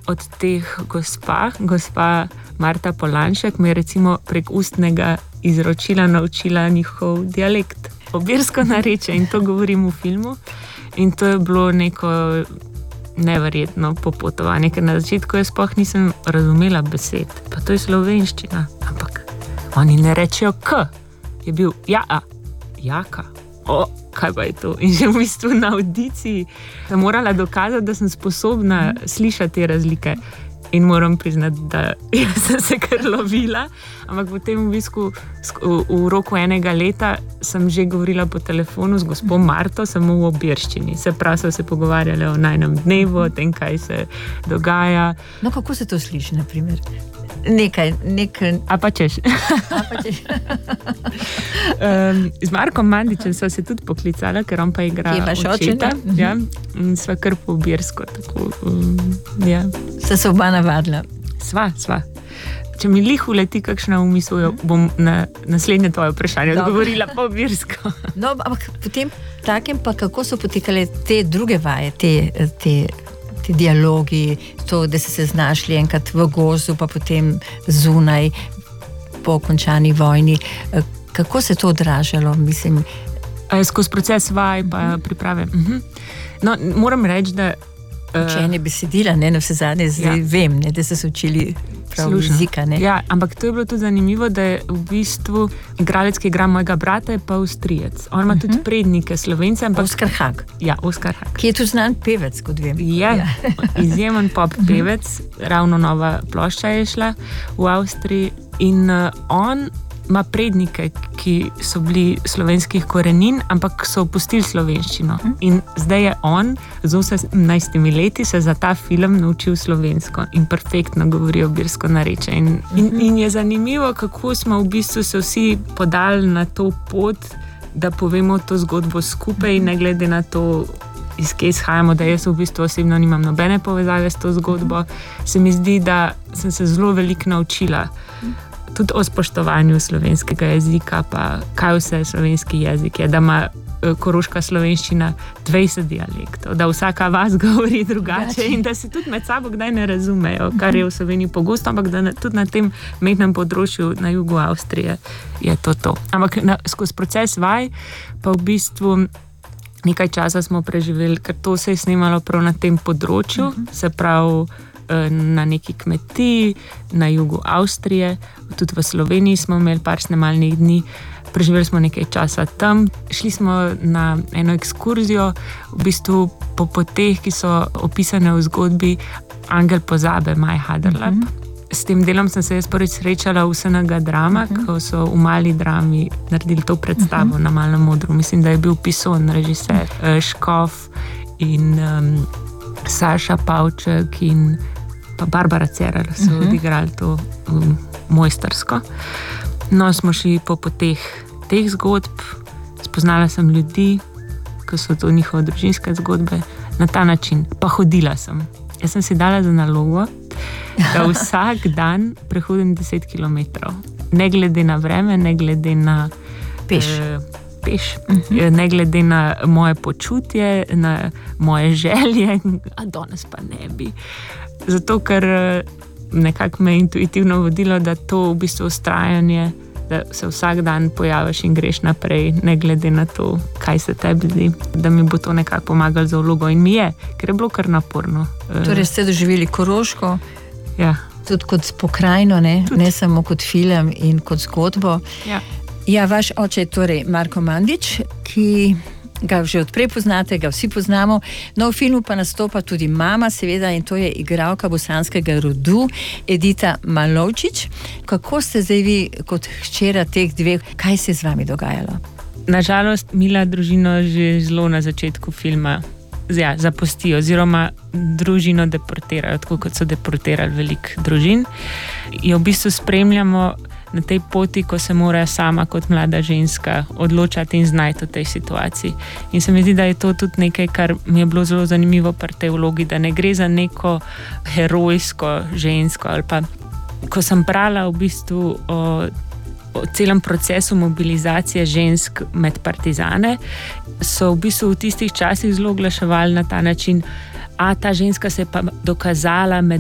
od teh gospa Marta Polanšek, me je recimo prek ustnega izročila naučila njihov dialekt. Obirsko narečje in to govorim v filmu. In to je bilo neko neverjetno popotovanje, ker na začetku jaz sploh nisem razumela besed. Pa to je slovenščina. Ampak oni ne rečejo k. Je bil jaka. Kaj pa je to? In že v bistvu na audiciji sem morala dokazati, da sem sposobna slišati te razlike. In moram priznati, da sem se kar lovila, ampak potem v bistvu v roku enega leta sem že govorila po telefonu z gospo Marto, samo v obirščini. Se pravi, so se pogovarjali o najnem dnevu, o tem, kaj se dogaja. No, kako se to sliši, na primer? A pa češ. Z Markom Mandićem sva se tudi poklicala, ker on pa igra očeta. Ja, in sva kar po obirsko. Ja. Se oba navadila? Sva. Če mi lih uleti kakšna umisel, bom na naslednje tvoje vprašanje odgovorila po obirsko. No, ampak potem takem pa kako so potekale te druge vaje, te dialogi, to, da ste se znašli enkrat v gozdu, pa potem zunaj po končani vojni. Kako se to odražalo, mislim? Skozi proces vaj pa priprave. No, moram reči, da učenje besedila, na vse zadnje, zdaj vem, da ste se učili prav jezika. Ja, ampak to je bilo tudi zanimivo, da je v bistvu igralec, ki igra mojega brata, je pa Avstrijec. On ima tudi prednike Slovence. Oskar Hag. Ja, Oskar Hag. Ki je tudi znan pevec, kot vem. Je, izjemen pop pevec, ravno nova plošča je šla v Avstriji in on ima prednike, ki so bili slovenskih korenin, ampak so opustili slovenščino. In zdaj je on z 18 leti se za ta film naučil slovensko in perfektno govori obirsko narečje. In je zanimivo, kako smo v bistvu se vsi podali na to pot, da povemo to zgodbo skupaj, ne glede na to, iz kje izhajamo, da jaz v bistvu osebno nimam nobene povezave s to zgodbo. Se mi zdi, da sem se zelo veliko naučila tudi o spoštovanju slovenskega jezika, pa kaj vse slovenski jezik je, da ima koroška slovenščina 20 dialektov, da vsaka vas govori drugače in da se tudi med sabo kdaj ne razumejo, kar je v Sloveniji pogosto, ampak da tudi na tem mejnem področju na jugu Avstrije je to. Ampak skozi proces vaj pa v bistvu nekaj časa smo preživeli, ker to se je snemalo prav na tem področju, se pravi na neki kmetiji na jugu Avstrije, tudi v Sloveniji smo imeli par snemalnih dni, preživeli smo nekaj časa tam, šli smo na eno ekskurzijo, v bistvu po poteh, ki so opisane v zgodbi Angel pozabe, Maj Haderlap. S tem delom sem se jaz prvič srečala v SNG Drama, ko so v Mali drami naredili to predstavo na Malem modru. Mislim, da je bil Pison, režiser, Škof in Saša Pavček in pa Barbara Cerar so odigrali to mojstersko. No, smo šli po poteh teh zgodb, spoznala sem ljudi, ki so to njihove družinske zgodbe, na ta način. Pa hodila sem. Jaz sem si dala za nalogo, da vsak dan prehodim 10 kilometrov. Ne glede na vreme, ne glede na peš. Ne glede na moje počutje, na moje želje, a danes pa ne bi. Zato, ker nekako me je intuitivno vodilo, da to v bistvu vztrajanje, da se vsak dan pojaviš in greš naprej, ne glede na to, kaj se tebi zdi, da mi bo to nekako pomagalo za vlogo. In mi je, ker je bilo kar naporno. Torej ste doživeli Koroško, tudi kot pokrajino, ne samo kot film in kot zgodbo. Ja, vaš oče je torej Marko Mandić, ki ga že odprej poznate, ga vsi poznamo. No, v filmu pa nastopa tudi mama, seveda, in to je igralka bosanskega rodu, Edita Malovčić. Kako ste zdaj vi kot hčera teh dveh, kaj se je z vami dogajalo? Nažalost, Mila družino že zelo na začetku filma zapustijo, oziroma družino deportirajo, tako kot so deportirali veliko družin. Jo v bistvu spremljamo na tej poti, ko se mora sama kot mlada ženska odločati in znajti v tej situaciji. In se mi zdi, da je to tudi nekaj, kar mi je bilo zelo zanimivo pri tej vlogi, da ne gre za neko herojsko žensko. Ali pa, ko sem brala v bistvu o celem procesu mobilizacije žensk med partizane, so v bistvu v tistih časih zelo oglaševali na ta način, ta ženska se je pa dokazala med